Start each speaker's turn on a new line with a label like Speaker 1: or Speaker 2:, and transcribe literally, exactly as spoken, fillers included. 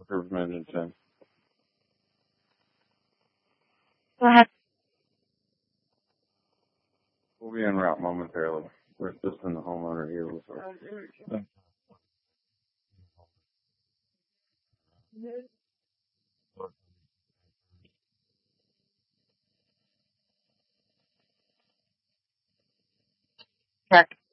Speaker 1: Rivers Management ten.
Speaker 2: Go ahead.
Speaker 1: We'll be en route momentarily. We're assisting the homeowner here with our...
Speaker 2: Check.